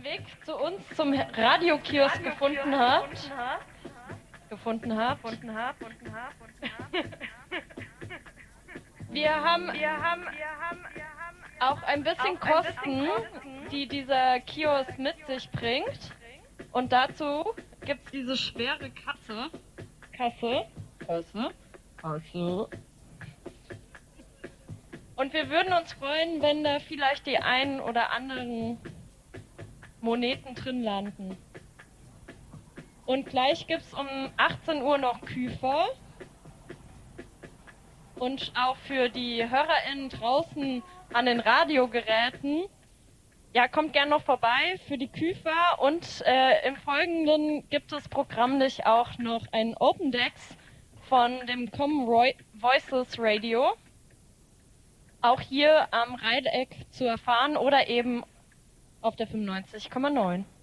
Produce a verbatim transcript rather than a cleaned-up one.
den Weg zu uns zum Radiokiosk gefunden habt, gefunden habt, gefunden habt, gefunden habt, wir haben, wir haben, wir haben auch ein bisschen Kosten, die dieser Kiosk mit sich bringt. Und dazu gibt's diese schwere Kasse, Kasse, Kasse, Kasse. Und wir würden uns freuen, wenn da vielleicht die einen oder anderen Moneten drin landen. Und gleich gibt's um achtzehn Uhr noch Küfer. Und auch für die HörerInnen draußen an den Radiogeräten, ja, kommt gern noch vorbei für die Küfer. Und äh, im Folgenden gibt es programmlich auch noch ein Open Decks von dem Common Roy- Voices Radio. Auch hier am Rheineck zu erfahren oder eben auf der fünfundneunzig Komma neun.